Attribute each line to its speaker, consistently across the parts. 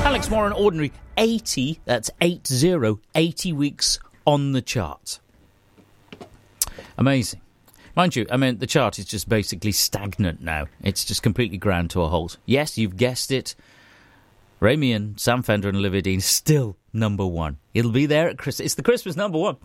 Speaker 1: Alex Moran, Ordinary, 80, that's 80 weeks on the chart. Amazing. Mind you, I mean, the chart is just basically stagnant now. It's just completely ground to a halt. Yes, you've guessed it. Ray Meehan, Sam Fender and Olivia Dean still number one. It'll be there at Christmas. It's the Christmas number one.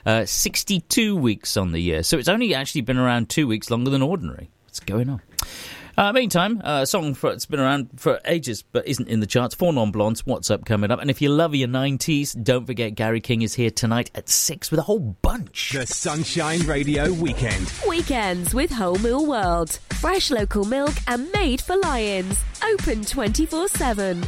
Speaker 1: 62 weeks on the year. So it's only actually been around 2 weeks longer than Ordinary. What's going on? Meantime, a song it's been around for ages but isn't in the charts. Four Non-Blondes, What's Up coming up. And if you love your 90s, don't forget Gary King is here tonight at 6 with a whole bunch.
Speaker 2: The Sunshine Radio Weekend.
Speaker 3: Weekends with Whole Mill World. Fresh local milk and made for lions. Open 24/7.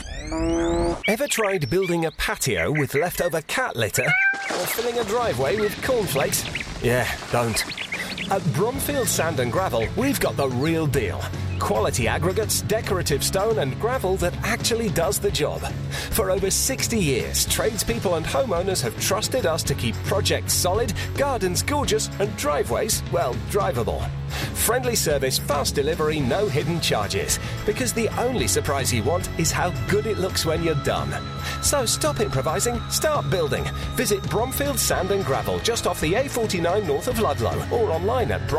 Speaker 4: Ever tried building a patio with leftover cat litter? Or filling a driveway with cornflakes? Yeah, don't. At Bromfield Sand and Gravel, we've got the real deal. Quality aggregates, decorative stone and gravel that actually does the job. For over 60 years, tradespeople and homeowners have trusted us to keep projects solid, gardens gorgeous and driveways, well, drivable. Friendly service, fast delivery, no hidden charges. Because the only surprise you want is how good it looks when you're done. So stop improvising, start building. Visit Bromfield Sand and Gravel just off the A49 north of Ludlow or online at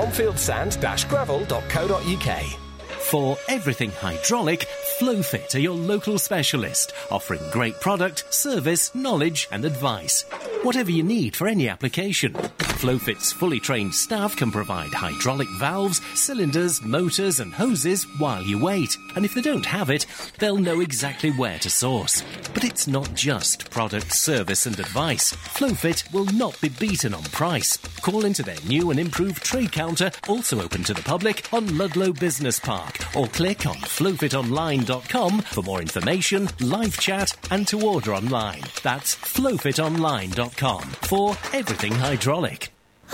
Speaker 4: bromfieldsand-gravel.co.uk.
Speaker 5: For everything hydraulic, Flowfit are your local specialist, offering great product, service, knowledge and advice. Whatever you need for any application. Flowfit's fully trained staff can provide hydraulic valves, cylinders, motors and hoses while you wait. And if they don't have it, they'll know exactly where to source. But it's not just product, service and advice. Flowfit will not be beaten on price. Call into their new and improved trade counter, also open to the public, on Ludlow Business Park, or click on flowfitonline.com for more information, live chat and to order online. That's flowfitonline.com for everything hydraulic.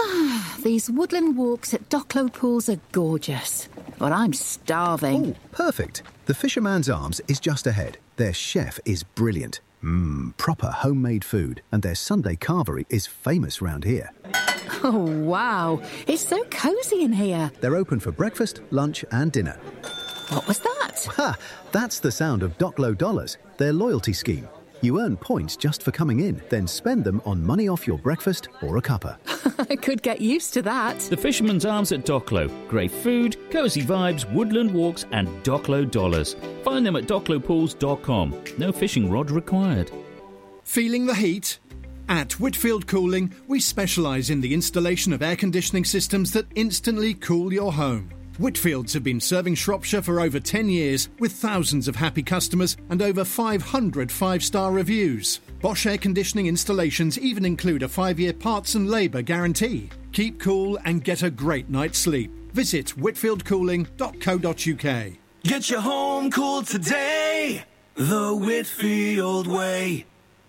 Speaker 6: These woodland walks at Docklow Pools are gorgeous, but I'm starving.
Speaker 7: Oh, perfect. The Fisherman's Arms is just ahead. Their chef is brilliant. Proper homemade food, and their Sunday carvery is famous round here.
Speaker 6: Oh, wow. It's so cosy in here.
Speaker 7: They're open for breakfast, lunch and dinner.
Speaker 6: What was that?
Speaker 7: Ha! That's the sound of Docklow Dollars, their loyalty scheme. You earn points just for coming in, then spend them on money off your breakfast or a cuppa.
Speaker 6: I could get used to that.
Speaker 1: The Fisherman's Arms at Docklow. Great food, cosy vibes, woodland walks and Docklow dollars. Find them at docklowpools.com. No fishing rod required.
Speaker 8: Feeling the heat? At Whitfield Cooling, we specialise in the installation of air conditioning systems that instantly cool your home. Whitfields have been serving Shropshire for over 10 years with thousands of happy customers and over 500 five-star reviews. Bosch air conditioning installations even include a 5-year parts and labour guarantee. Keep cool and get a great night's sleep. Visit whitfieldcooling.co.uk.
Speaker 9: Get your home cooled today, the Whitfield way.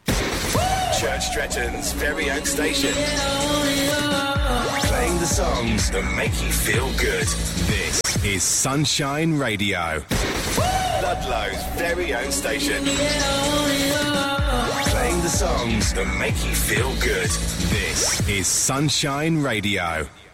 Speaker 4: Church Stretton's very own station. Playing the songs that make you feel good.
Speaker 2: This is Sunshine Radio.
Speaker 4: Ludlow's very own station. Playing the songs that make you feel good.
Speaker 2: This is Sunshine Radio.